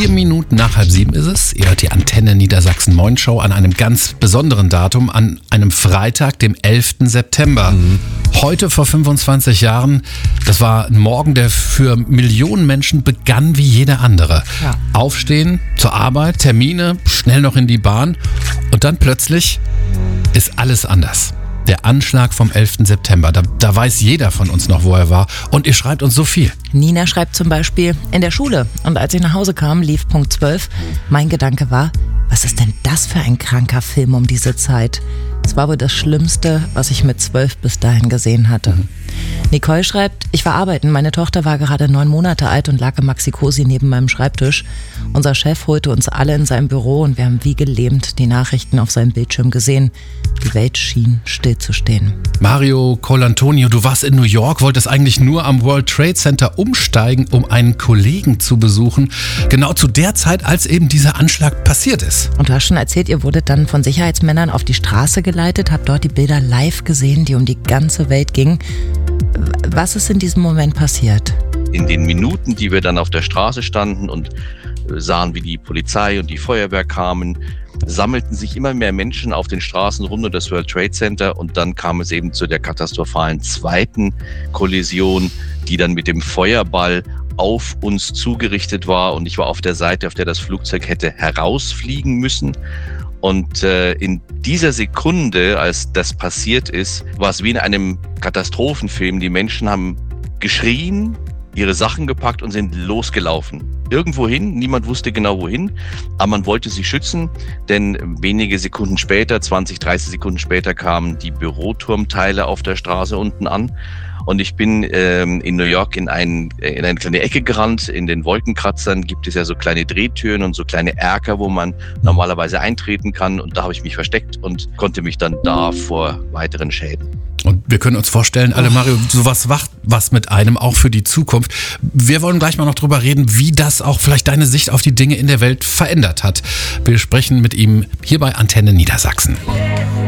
4 Minuten nach 6:30 ist es. Ihr hört die Antenne Niedersachsen Morning-Show an einem ganz besonderen Datum, an einem Freitag, dem 11. September. Heute vor 25 Jahren, das war ein Morgen, der für Millionen Menschen begann wie jeder andere. Ja. Aufstehen, zur Arbeit, Termine, schnell noch in die Bahn und dann plötzlich ist alles anders. Der Anschlag vom 11. September, da weiß jeder von uns noch, wo er war. Und ihr schreibt uns so viel. Nina schreibt zum Beispiel, in der Schule. Und als ich nach Hause kam, lief Punkt 12. Mein Gedanke war, was ist denn das für ein kranker Film um diese Zeit? Es war wohl das Schlimmste, was ich mit 12 bis dahin gesehen hatte. Nicole schreibt, ich war arbeiten. Meine Tochter war gerade 9 Monate alt und lag im Maxi-Cosi neben meinem Schreibtisch. Unser Chef holte uns alle in sein Büro und wir haben wie gelähmt die Nachrichten auf seinem Bildschirm gesehen. Die Welt schien stillzustehen. Mario Colantonio, du warst in New York, wolltest eigentlich nur am World Trade Center umsteigen, um einen Kollegen zu besuchen. Genau zu der Zeit, als eben dieser Anschlag passiert ist. Und du hast schon erzählt, ihr wurdet dann von Sicherheitsmännern auf die Straße geleitet, habt dort die Bilder live gesehen, die um die ganze Welt gingen. Was ist in diesem Moment passiert? In den Minuten, die wir dann auf der Straße standen und sahen, wie die Polizei und die Feuerwehr kamen, sammelten sich immer mehr Menschen auf den Straßen rund um das World Trade Center und dann kam es eben zu der katastrophalen zweiten Kollision, die dann mit dem Feuerball auf uns zugerichtet war und ich war auf der Seite, auf der das Flugzeug hätte herausfliegen müssen. Und in dieser Sekunde, als das passiert ist, war es wie in einem Katastrophenfilm. Die Menschen haben geschrien, ihre Sachen gepackt und sind losgelaufen. Irgendwo hin, niemand wusste genau wohin, aber man wollte sie schützen, denn wenige Sekunden später, 20, 30 Sekunden später, kamen die Büroturmteile auf der Straße unten an. Und ich bin in New York in eine kleine Ecke gerannt. In den Wolkenkratzern gibt es ja so kleine Drehtüren und so kleine Erker, wo man normalerweise eintreten kann. Und da habe ich mich versteckt und konnte mich dann da vor weiteren Schäden. Und wir können uns vorstellen, alle Mario, sowas macht was mit einem, auch für die Zukunft. Wir wollen gleich mal noch drüber reden, wie das auch vielleicht deine Sicht auf die Dinge in der Welt verändert hat. Wir sprechen mit ihm hier bei Antenne Niedersachsen.